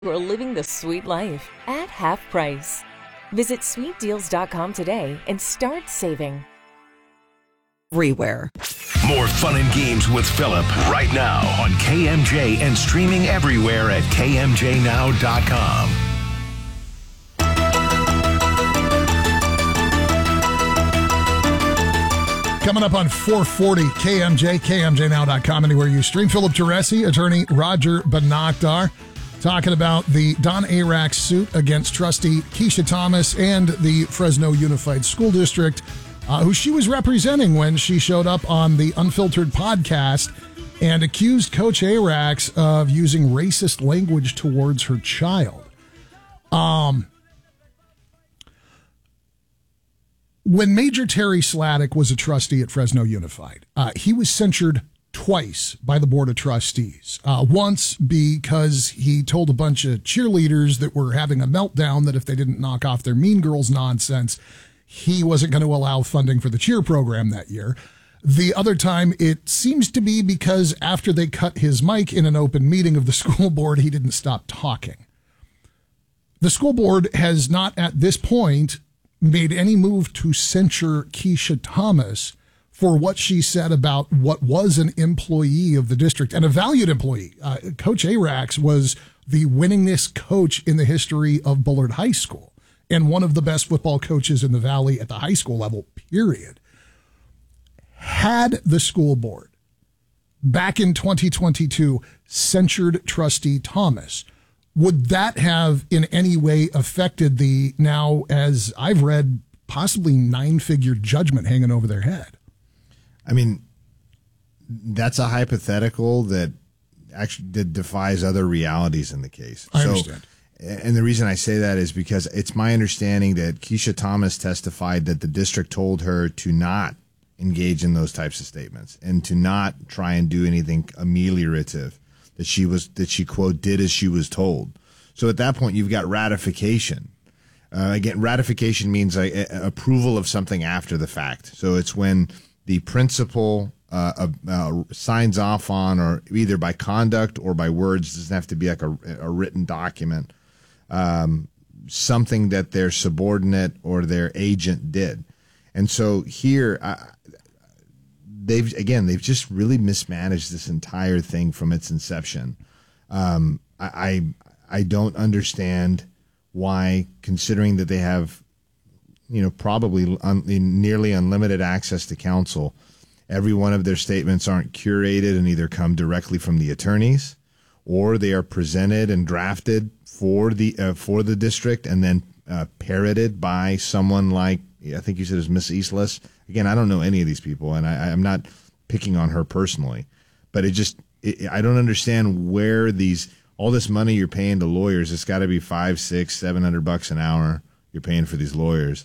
You're living the sweet life at half price. Visit sweetdeals.com today and start saving. Everywhere. More fun and games with Phillip right now on KMJ and streaming everywhere at KMJNow.com. Coming up on 440 KMJ, KMJNow.com, anywhere you stream. Philip Teresi, attorney Roger Banakdar, talking about the Don Arax suit against trustee Keisha Thomas and the Fresno Unified School District, who she was representing when she showed up on the Unfiltered podcast and accused Coach Arax of using racist language towards her child. When Major Terry Sladek was a trustee at Fresno Unified, he was censured twice by the Board of Trustees. Once because he told a bunch of cheerleaders that were having a meltdown that if they didn't knock off their Mean Girls nonsense, he wasn't going to allow funding for the cheer program that year. The other time, it seems to be because after they cut his mic in an open meeting of the school board, he didn't stop talking. The school board has not at this point made any move to censure Keisha Thomas for what she said about what was an employee of the district and a valued employee. Coach Arax was the winningest coach in the history of Bullard High School and one of the best football coaches in the Valley at the high school level, period. Had the school board back in 2022 censured trustee Thomas, would that have in any way affected the now, as I've read, possibly 9-figure judgment hanging over their head? I mean, that's a hypothetical that actually defies other realities in the case. I understand. And the reason I say that is because it's my understanding that Keisha Thomas testified that the district told her to not engage in those types of statements and to not try and do anything ameliorative. That she, quote, did as she was told. So at that point, you've got ratification. Again, ratification means approval of something after the fact. So it's when the principal signs off on, or either by conduct or by words, doesn't have to be like a written document, something that their subordinate or their agent did. And so here, they've just really mismanaged this entire thing from its inception. I don't understand why, considering that they have, probably nearly unlimited access to counsel, every one of their statements aren't curated and either come directly from the attorneys, or they are presented and drafted for the district and then parroted by someone like, I think you said it was Miss Eastless. Again, I don't know any of these people, and I'm not picking on her personally, but I don't understand where all this money you're paying to lawyers. It's got to be $500, $600, $700 an hour you're paying for these lawyers.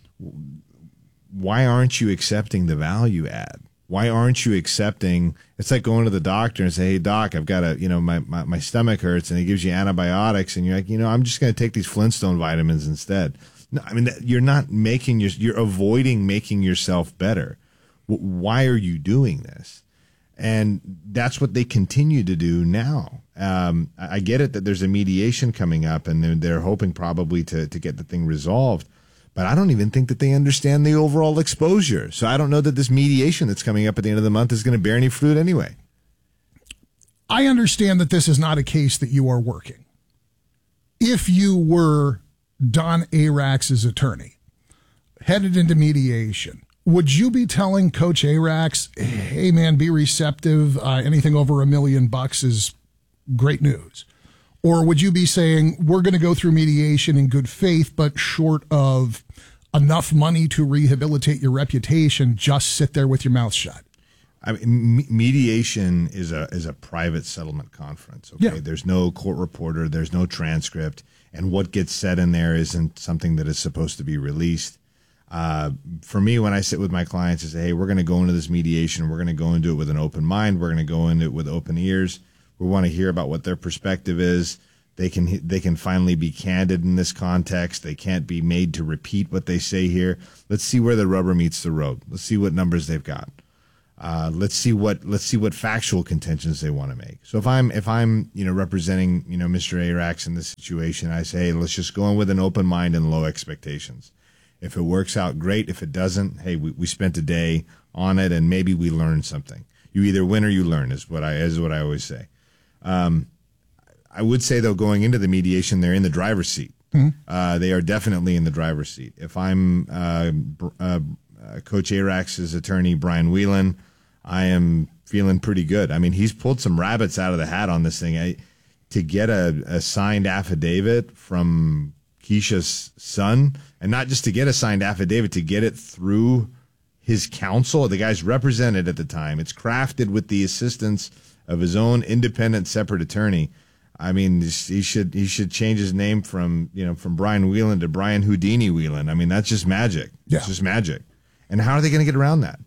Why aren't you accepting the value add? Why aren't you accepting? It's like going to the doctor and say, "Hey doc, I've got my stomach hurts," and he gives you antibiotics, and you're like, I'm just going to take these Flintstone vitamins instead. No, I mean, you're avoiding making yourself better. Why are you doing this? And that's what they continue to do now. I get it that there's a mediation coming up, and they're hoping probably to get the thing resolved. But I don't even think that they understand the overall exposure. So I don't know that this mediation that's coming up at the end of the month is going to bear any fruit anyway. I understand that this is not a case that you are working. If you were Don Arax's attorney, headed into mediation, would you be telling Coach Arax, "Hey man, be receptive. Anything over $1 million is great news"? Or would you be saying, "We're going to go through mediation in good faith, but short of enough money to rehabilitate your reputation, just sit there with your mouth shut"? I mean, mediation is a private settlement conference. Okay, yeah. There's no court reporter, there's no transcript, and what gets said in there isn't something that is supposed to be released. For me, when I sit with my clients, I say, "Hey, we're going to go into this mediation. We're going to go into it with an open mind. We're going to go into it with open ears. We want to hear about what their perspective is. They can finally be candid in this context. They can't be made to repeat what they say here. Let's see where the rubber meets the road. Let's see what numbers they've got." Let's see what factual contentions they want to make. So if I'm representing Mr. Arax in this situation, I say, hey, let's just go in with an open mind and low expectations. If it works out, great. If it doesn't, hey, we spent a day on it and maybe we learned something. You either win or you learn is what I always say. I would say though, going into the mediation, they're in the driver's seat. Mm-hmm. They are definitely in the driver's seat. If I'm Coach Arax's attorney, Brian Whelan, I am feeling pretty good. I mean, he's pulled some rabbits out of the hat on this thing. To get a signed affidavit from Keisha's son, and not just to get a signed affidavit, to get it through his counsel. The guy's represented at the time. It's crafted with the assistance of his own independent separate attorney. I mean, he should change his name from Brian Whelan to Brian Houdini Whelan. I mean, that's just magic. Yeah. It's just magic. And how are they going to get around that?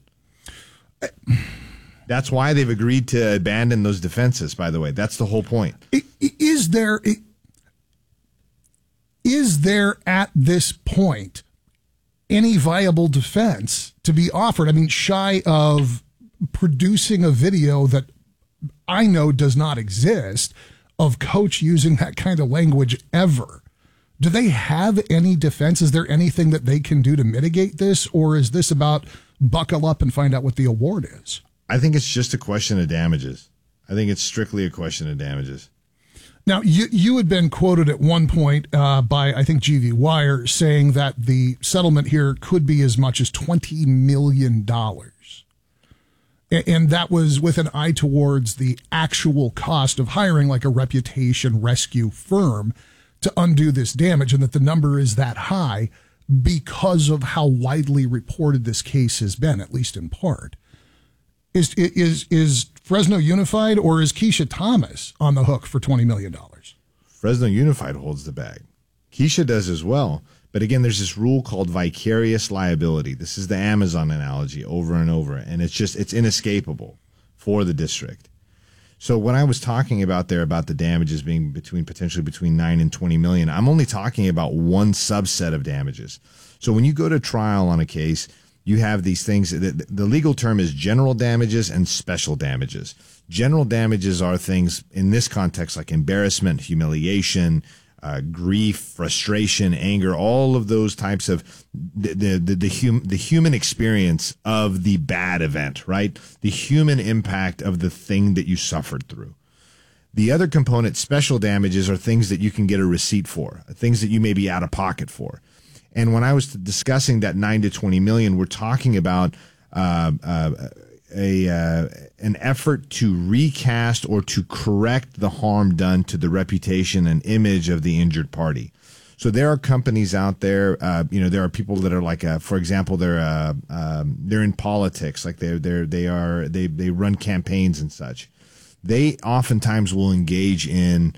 That's why they've agreed to abandon those defenses, by the way. That's the whole point. Is there at this point any viable defense to be offered? I mean, shy of producing a video that I know does not exist of Coach using that kind of language ever. Do they have any defense? Is there anything that they can do to mitigate this? Or is this about buckle up and find out what the award is? I think it's just a question of damages. I think it's strictly a question of damages. Now, you had been quoted at one point by, I think, GV Wire saying that the settlement here could be as much as $20 million. And that was with an eye towards the actual cost of hiring like a reputation rescue firm to undo this damage, and that the number is that high because of how widely reported this case has been, at least in part. Is Fresno Unified or is Keisha Thomas on the hook for $20 million? Fresno Unified holds the bag. Keisha does as well. But again, there's this rule called vicarious liability. This is the Amazon analogy over and over. And it's inescapable for the district. So when I was talking about the damages being potentially between 9 and 20 million, I'm only talking about one subset of damages. So when you go to trial on a case, you have these things. The legal term is general damages and special damages. General damages are things in this context like embarrassment, humiliation, grief, frustration, anger, all of those types of the human experience of the bad event, right? The human impact of the thing that you suffered through. The other component, special damages, are things that you can get a receipt for, things that you may be out of pocket for. And when I was discussing that 9 to 20 million, we're talking about an effort to recast or to correct the harm done to the reputation and image of the injured party. So there are companies out there, there are people that are like, for example, they're in politics, like they run campaigns and such. They oftentimes will engage in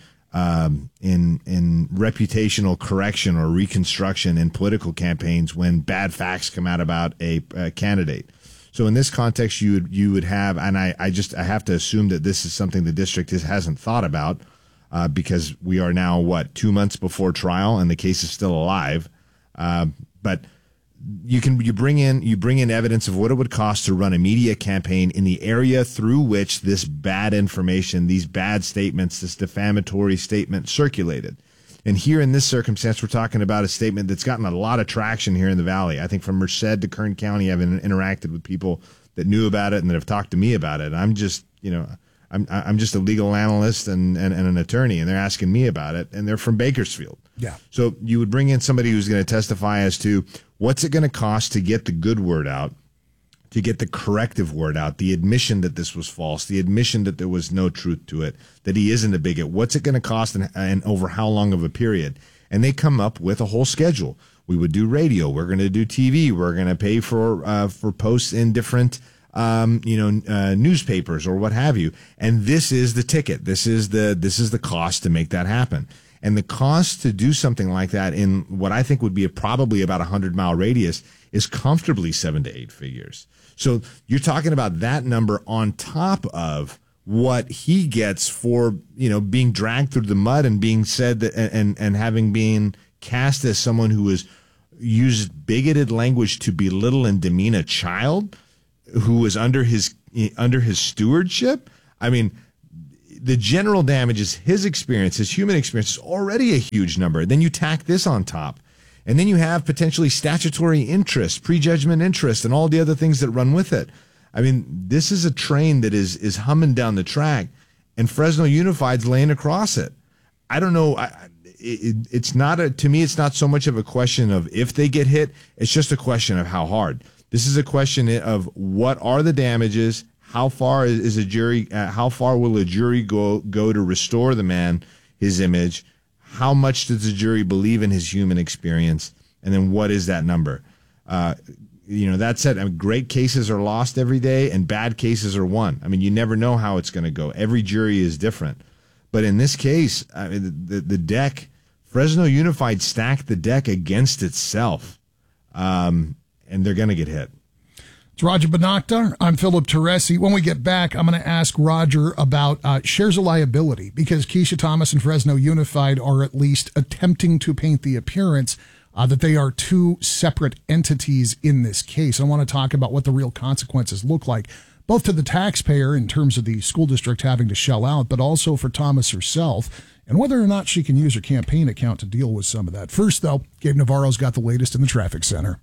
reputational correction or reconstruction in political campaigns when bad facts come out about a candidate. So in this context, you would have, and I have to assume that this is something the district hasn't thought about, because we are now 2 months before trial and the case is still alive. But you bring in evidence of what it would cost to run a media campaign in the area through which this bad information, these bad statements, this defamatory statement circulated. And here in this circumstance, we're talking about a statement that's gotten a lot of traction here in the Valley. I think from Merced to Kern County, I've interacted with people that knew about it and that have talked to me about it. I'm just, I'm just a legal analyst and an attorney, and they're asking me about it, and they're from Bakersfield. Yeah. So you would bring in somebody who's going to testify as to what's it going to cost to get the good word out, to get the corrective word out, the admission that this was false, the admission that there was no truth to it, that he isn't a bigot. What's it going to cost and over how long of a period? And they come up with a whole schedule. We would do radio. We're going to do TV. We're going to pay for posts in different newspapers or what have you. And this is the ticket. This is the cost to make that happen. And the cost to do something like that in what I think would be probably about 100-mile radius is comfortably 7 to 8 figures. So you're talking about that number on top of what he gets for, being dragged through the mud and being said that, and having been cast as someone who has used bigoted language to belittle and demean a child who was under his under his stewardship. I mean, the general damages, his experience, his human experience is already a huge number. Then you tack this on top. And then you have potentially statutory interest, prejudgment interest, and all the other things that run with it. I mean, this is a train that is humming down the track, and Fresno Unified's laying across it. I don't know. It's not to me, it's not so much of a question of if they get hit. It's just a question of how hard. This is a question of what are the damages? How far is a jury? How far will a jury go to restore the man his image? How much does the jury believe in his human experience? And then what is that number? That said, I mean, great cases are lost every day and bad cases are won. I mean, you never know how it's going to go. Every jury is different. But in this case, I mean, the deck, Fresno Unified stacked the deck against itself, and they're going to get hit. It's Roger Bonacta. I'm Philip Teresi. When we get back, I'm going to ask Roger about shares of liability, because Keisha Thomas and Fresno Unified are at least attempting to paint the appearance that they are two separate entities in this case. I want to talk about what the real consequences look like, both to the taxpayer in terms of the school district having to shell out, but also for Thomas herself, and whether or not she can use her campaign account to deal with some of that. First, though, Gabe Navarro's got the latest in the traffic center.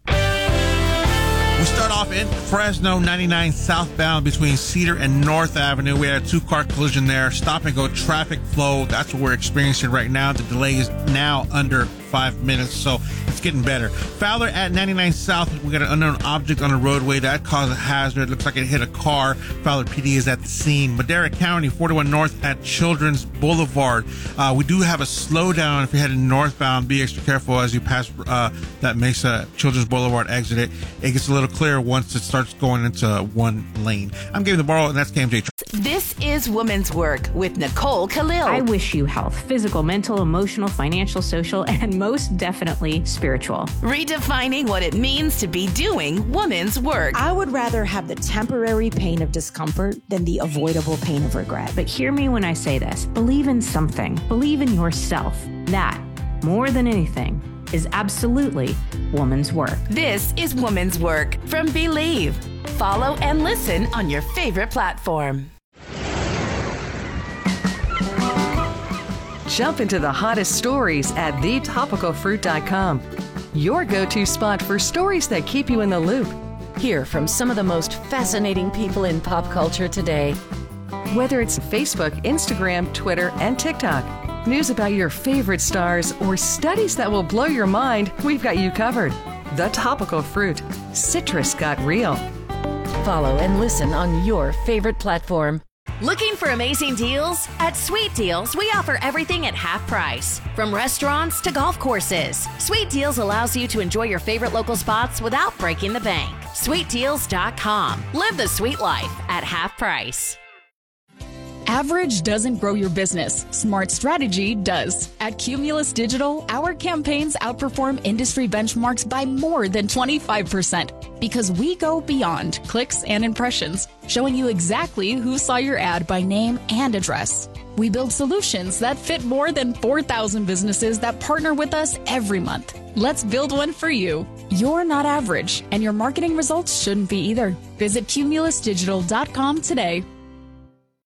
We start off in Fresno, 99 southbound between Cedar and North Avenue. We had a two-car collision there. Stop and go traffic flow. That's what we're experiencing right now. The delay is now under 5 minutes, so it's getting better. Fowler at 99 South, we got an unknown object on the roadway. That caused a hazard. Looks like it hit a car. Fowler PD is at the scene. Madera County, 41 North at Children's Boulevard. We do have a slowdown if you're heading northbound. Be extra careful as you pass that Mesa Children's Boulevard exit. It gets a little clear once it starts going into one lane. I'm Gabe Navarro, and that's KMJ. This is Women's Work with Nicole Khalil. I wish you health, physical, mental, emotional, financial, social, and most definitely spiritual. Redefining what it means to be doing women's work. I would rather have the temporary pain of discomfort than the avoidable pain of regret. But hear me when I say this. Believe in something. Believe in yourself. That, more than anything, is absolutely woman's work. This is Women's Work from Believe. Follow and listen on your favorite platform. Jump into the hottest stories at thetopicalfruit.com. Your go-to spot for stories that keep you in the loop. Hear from some of the most fascinating people in pop culture today. Whether it's Facebook, Instagram, Twitter, and TikTok, news about your favorite stars, or studies that will blow your mind, we've got you covered. The Topical Fruit. Citrus got real. Follow and listen on your favorite platform. Looking for amazing deals? At Sweet Deals, we offer everything at half price. From restaurants to golf courses, Sweet Deals allows you to enjoy your favorite local spots without breaking the bank. SweetDeals.com. Live the sweet life at half price. Average doesn't grow your business. Smart strategy does. At Cumulus Digital, our campaigns outperform industry benchmarks by more than 25% because we go beyond clicks and impressions, showing you exactly who saw your ad by name and address. We build solutions that fit more than 4,000 businesses that partner with us every month. Let's build one for you. You're not average, and your marketing results shouldn't be either. Visit cumulusdigital.com today.